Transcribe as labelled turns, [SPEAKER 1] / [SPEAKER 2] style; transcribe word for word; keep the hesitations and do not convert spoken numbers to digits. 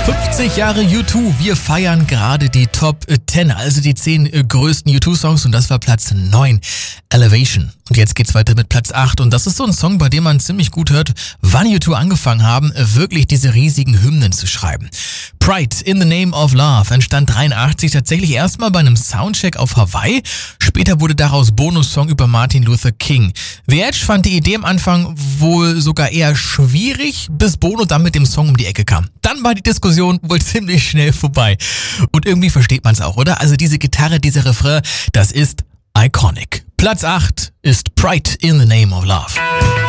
[SPEAKER 1] fünfzig Jahre U zwei, wir feiern gerade die Top zehn, also die zehn größten U zwei Songs und das war Platz neun, Elevation. Und jetzt geht's weiter mit Platz acht und das ist so ein Song, bei dem man ziemlich gut hört, wann U zwei angefangen haben, wirklich diese riesigen Hymnen zu schreiben. Pride in the Name of Love entstand dreiundachtzig tatsächlich erstmal bei einem Soundcheck auf Hawaii. Später wurde daraus Bonussong über Martin Luther King. The Edge fand die Idee am Anfang wohl sogar eher schwierig, bis Bono dann mit dem Song um die Ecke kam. Dann war die Diskussion wohl ziemlich schnell vorbei. Und irgendwie versteht man es auch, oder? Also diese Gitarre, dieser Refrain, das ist iconic. Platz acht ist Pride in the Name of Love.